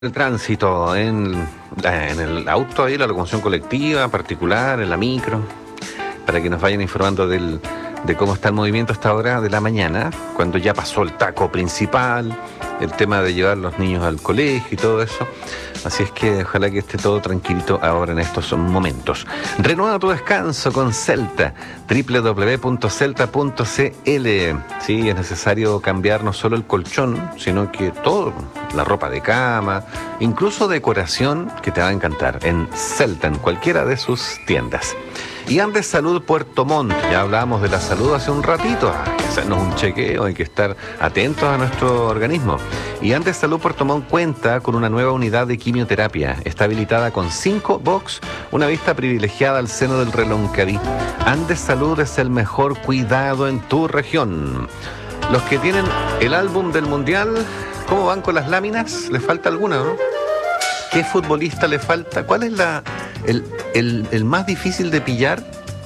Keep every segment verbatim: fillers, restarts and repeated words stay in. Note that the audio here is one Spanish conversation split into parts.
El tránsito, en, en el auto, ahí la locomoción colectiva, particular, en la micro, para que nos vayan informando del, de cómo está el movimiento a esta hora de la mañana, cuando ya pasó el taco principal, el tema de llevar los niños al colegio y todo eso. Así es que ojalá que esté todo tranquilito ahora en estos momentos. Renueva tu descanso con Celta, doble u doble u doble u punto celta punto c l. Sí, es necesario cambiar no solo el colchón, sino que todo, la ropa de cama, incluso decoración, que te va a encantar en Celta, en cualquiera de sus tiendas. Y Andes Salud Puerto Montt, ya hablábamos de la salud hace un ratito, hay que hacernos un chequeo, hay que estar atentos a nuestro organismo. Y Andes Salud Puerto Montt cuenta con una nueva unidad de quimioterapia, está habilitada con cinco box, una vista privilegiada al seno del Reloncaví. Andes Salud es el mejor cuidado en tu región. Los que tienen el álbum del Mundial, ¿cómo van con las láminas? ¿Les falta alguna, no? ¿Qué futbolista le falta? ¿Cuál es la el, el, el más difícil de pillar?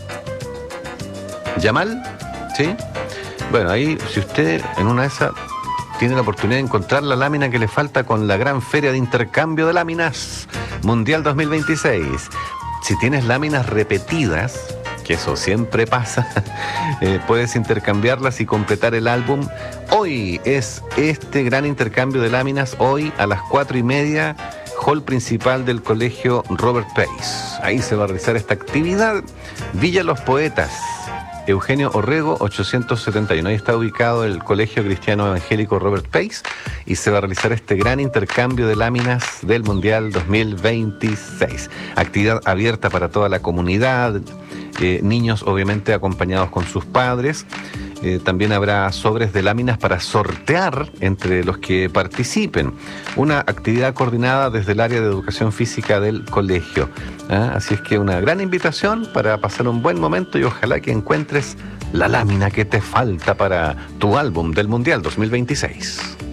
¿Yamal? ¿Sí? Bueno, ahí, si usted en una de esas tiene la oportunidad de encontrar la lámina que le falta con la gran feria de intercambio de láminas Mundial dos mil veintiséis. Si tienes láminas repetidas, que eso siempre pasa, eh, puedes intercambiarlas y completar el álbum. Hoy es este gran intercambio de láminas, hoy a las cuatro y media, hall principal del colegio Robert Pace. Ahí se va a realizar esta actividad. Villa Los Poetas, Eugenio Orrego ochocientos setenta y uno. Ahí está ubicado el Colegio Cristiano Evangélico Robert Pace y se va a realizar este gran intercambio de láminas del Mundial dos mil veintiséis. Actividad abierta para toda la comunidad, eh, niños obviamente acompañados con sus padres. Eh, también habrá sobres de láminas para sortear entre los que participen. Una actividad coordinada desde el área de educación física del colegio. ¿Ah? Así es que una gran invitación para pasar un buen momento y ojalá que encuentres la lámina que te falta para tu álbum del Mundial dos mil veintiséis.